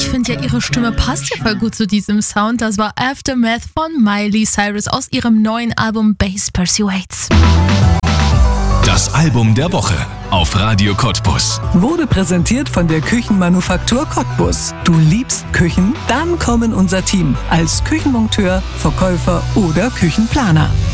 ich finde ja, ihre Stimme passt ja voll gut zu diesem Sound. Das war Aftermath von Miley Cyrus aus ihrem neuen Album Bass Persuades. Das Album der Woche auf Radio Cottbus. Wurde präsentiert von der Küchenmanufaktur Cottbus. Du liebst Küchen? Dann komm in unser Team als Küchenmonteur, Verkäufer oder Küchenplaner.